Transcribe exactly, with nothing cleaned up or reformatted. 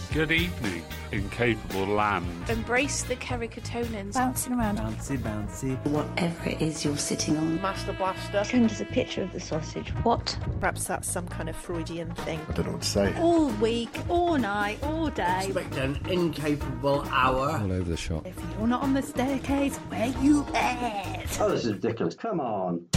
Good evening, incapable land. Embrace the keratoconins. Bouncing around. Bouncy, bouncy. Whatever it is you're sitting on. Master Blaster. Send us a picture of the sausage. What? Perhaps that's some kind of Freudian thing. I don't know what to say. All week, all night, all day. Expect an incapable hour. All over the shop. If you're not on the staircase, where you at? Oh, this is ridiculous. Come on.